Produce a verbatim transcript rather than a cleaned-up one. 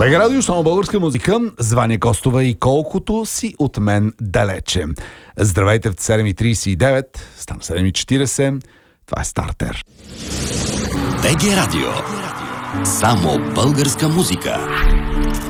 БГ Радио, само българска музика, Звание Костова и колкото си от мен далече. Здравейте в седем и трийсет и девет, стана седем и четирийсет, това е Стартер. БГ Радио, само българска музика.